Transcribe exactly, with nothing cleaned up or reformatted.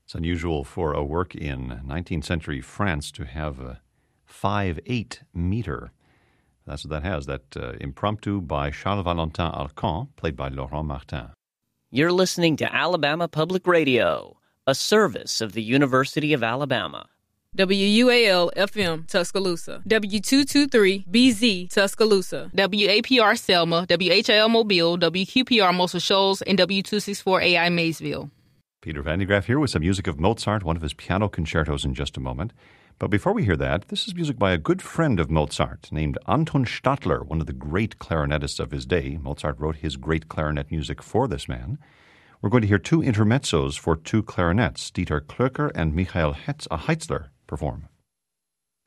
It's unusual for a work in nineteenth century France to have a five eight meter. That's what that has, that uh, impromptu by Charles Valentin Arcan, played by Laurent Martin. You're listening to Alabama Public Radio, a service of the University of Alabama. W U A L F M Tuscaloosa, W two twenty-three B Z Tuscaloosa, W A P R Selma, W H L Mobile, W Q P R Muscle Shoals, and W two sixty-four A I Maysville. Peter Van de Graaff here with some music of Mozart, one of his piano concertos in just a moment. But before we hear that, this is music by a good friend of Mozart named Anton Stadler, one of the great clarinetists of his day. Mozart wrote his great clarinet music for this man. We're going to hear two intermezzos for two clarinets, Dieter Klöcker and Michael Heitzler perform.